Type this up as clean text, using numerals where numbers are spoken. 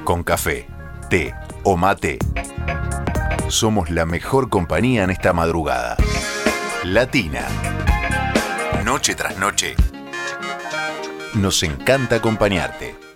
con café, té o mate. Somos la mejor compañía en esta madrugada. Latina. Noche tras noche. Nos encanta acompañarte.